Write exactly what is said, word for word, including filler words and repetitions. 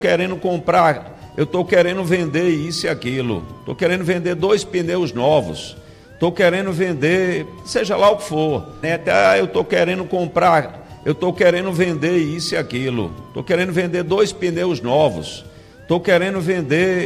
querendo comprar, eu estou querendo vender isso e aquilo, estou querendo vender dois pneus novos, estou querendo vender, seja lá o que for, né? Até eu estou querendo comprar, eu estou querendo vender isso e aquilo, estou querendo vender dois pneus novos, estou querendo vender